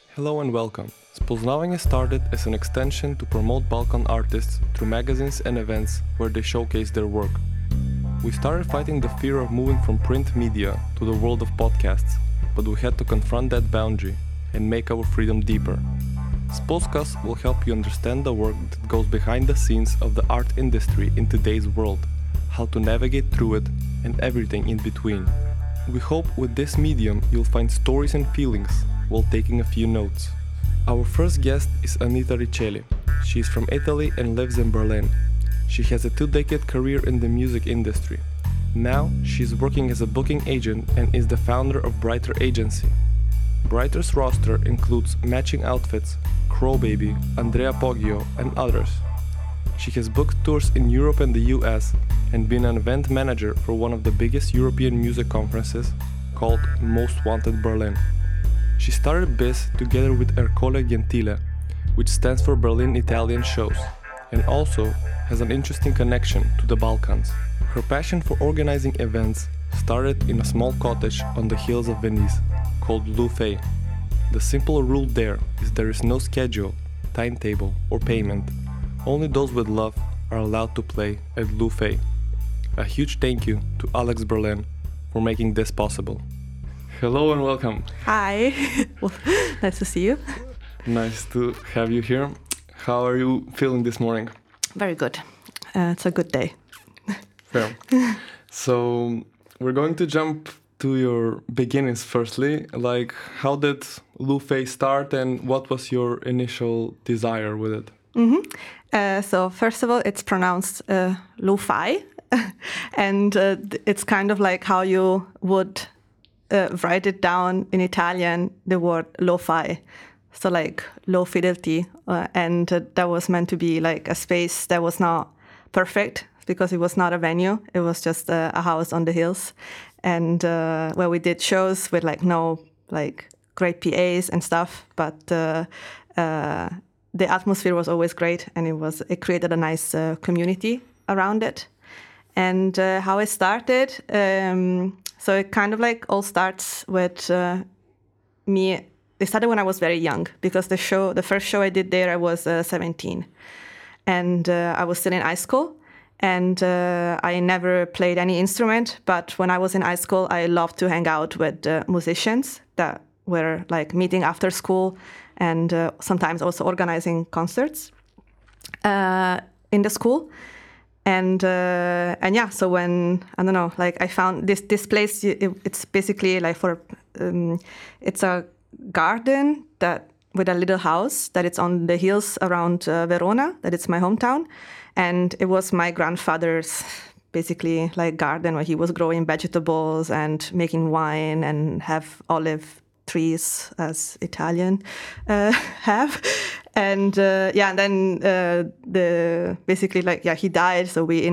Hello and welcome. Spoznavanje started as an extension to promote Balkan artists through magazines and events where they showcase their work. We started fighting the fear of moving from print media to the world of podcasts, but we had to confront that boundary and make our freedom deeper. Spolskas will help you understand the work that goes behind the scenes of the art industry in today's world, how to navigate through it, and everything in between. We hope with this medium you'll find stories and feelings while taking a few notes. Our first guest is Anita Riccelli. She is from Italy and lives in Berlin. She has a 2-decade career in the music industry. Now, she is working as a booking agent and is the founder of Brighter Agency. Brighter's roster includes Matching Outfits, Crow Baby, Andrea Poggio, and others. She has booked tours in Europe and the US and been an event manager for one of the biggest European music conferences called Most Wanted Berlin. She started BIS together with Ercole Gentile, which stands for Berlin Italian Shows, and also has an interesting connection to the Balkans. Her passion for organizing events started in a small cottage on the hills of Venice called Lou Fei. The simple rule there is no schedule, timetable, or payment. Only those with love are allowed to play at Lou Fei. A huge thank you to Alex Berlin for making this possible. Hello and welcome. Hi, well, nice to see you. Nice to have you here. How are you feeling this morning? Very good. It's a good day. Fair. So we're going to jump to your beginnings firstly. Like, how did Lou Fei start and what was your initial desire with it? So first of all, it's pronounced lo-fi, and it's kind of like how you would write it down in Italian, the word lo-fi. So like low fidelity, and that was meant to be like a space that was not perfect because it was not a venue. It was just a house on the hills, and where we did shows with like no like great PAs and stuff, but the atmosphere was always great, and it created a nice community around it. And how it started, so it kind of like all starts with me. It started when I was very young because the first show I did there, I was 17, and I was still in high school, and I never played any instrument. But when I was in high school, I loved to hang out with musicians that were like meeting after school, and sometimes also organizing concerts in the school. And yeah, so when, I don't know, like I found this place, it's basically like it's a garden that with a little house that it's on the hills around Verona, that it's my hometown. And it was my grandfather's basically like garden where he was growing vegetables and making wine and have olive trees as Italian have. And yeah, and then basically like, yeah, he died. So we